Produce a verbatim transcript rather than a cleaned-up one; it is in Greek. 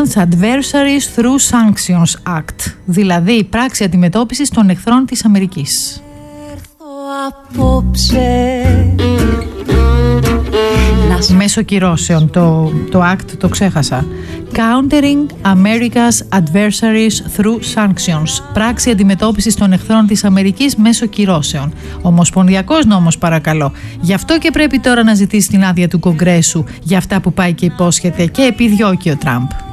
Against Adversaries Through Sanctions Act, δηλαδή πράξη αντιμετώπισης των εχθρών της Αμερικής. Μέσω κυρώσεων, το, το act το ξέχασα. Countering America's Adversaries Through Sanctions, πράξη αντιμετώπισης των εχθρών της Αμερικής μέσω κυρώσεων. Ομοσπονδιακός νόμος, παρακαλώ. Γι' αυτό και πρέπει τώρα να ζητήσει την άδεια του Κογκρέσου για αυτά που πάει και υπόσχεται και επιδιώκει ο Τραμπ.